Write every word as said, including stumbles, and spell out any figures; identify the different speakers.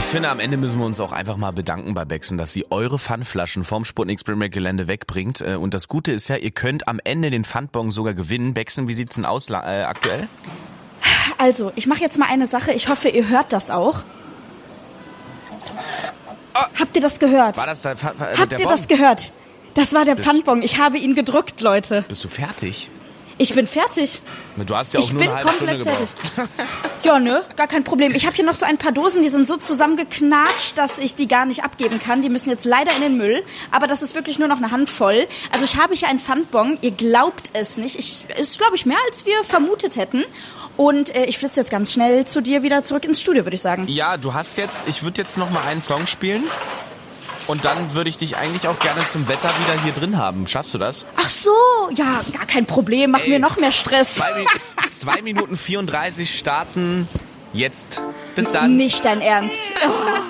Speaker 1: finde, am Ende müssen wir uns auch einfach mal bedanken bei Bexen, dass sie eure Pfandflaschen vom Sputnik Spring Break Gelände wegbringt. Und das Gute ist ja, ihr könnt am Ende den Pfandbon sogar gewinnen. Bexen, wie sieht's denn aus äh, aktuell?
Speaker 2: Also, ich mache jetzt mal eine Sache. Ich hoffe, ihr hört das auch. Oh. Habt ihr das gehört?
Speaker 1: War das da, fa- fa-
Speaker 2: Habt
Speaker 1: der
Speaker 2: ihr
Speaker 1: Bon?
Speaker 2: das gehört? Das war der
Speaker 1: Bist-
Speaker 2: Pfandbon. Ich habe ihn gedrückt, Leute.
Speaker 1: Bist du fertig?
Speaker 2: Ich bin fertig.
Speaker 1: Du hast ja auch
Speaker 2: Ich
Speaker 1: nur
Speaker 2: bin
Speaker 1: eine halbe Stunde
Speaker 2: komplett
Speaker 1: gebraucht.
Speaker 2: fertig. Ja, ne, gar kein Problem. Ich habe hier noch so ein paar Dosen, die sind so zusammengeknatscht, dass ich die gar nicht abgeben kann. Die müssen jetzt leider in den Müll. Aber das ist wirklich nur noch eine Handvoll. Also ich habe hier einen Pfandbon. Ihr glaubt es nicht. Ich, ist, glaube ich, mehr, als wir vermutet hätten. Und äh, ich flitze jetzt ganz schnell zu dir wieder zurück ins Studio, würde ich sagen.
Speaker 1: Ja, du hast jetzt, ich würde jetzt noch mal einen Song spielen. Und dann würde ich dich eigentlich auch gerne zum Wetter wieder hier drin haben. Schaffst du das?
Speaker 2: Ach so, ja, gar kein Problem. Mach
Speaker 1: Ey,
Speaker 2: mir noch mehr Stress.
Speaker 1: Zwei, zwei Minuten vierunddreißig starten jetzt. Bis dann.
Speaker 2: Nicht dein Ernst. Oh.